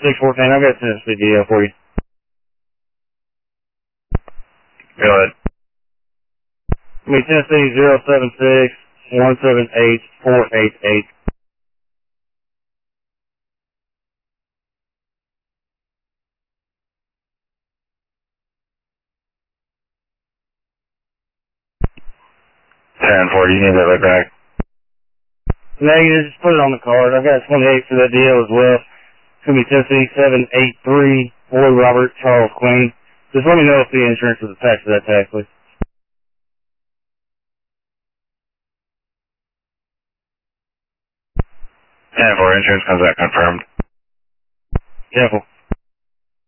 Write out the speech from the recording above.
614, I've got Tennessee DL for you. Go ahead. Tennessee 076-178-488. For you need that right back. Negative, just put it on the card. I've got 28 for that deal as well. It's going to be Tennessee 783, Boy Robert Charles Queen. Just let me know if the insurance is attached to that tag, please. And for insurance comes out confirmed. Careful.